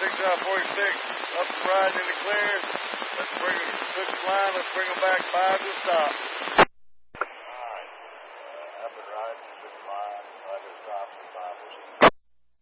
646, up the ride in the clear. Let's bring them, switch the line, let's bring them back 5 to stop. Alright, up the ride, switch the line, 5 to stop, 5 to stop.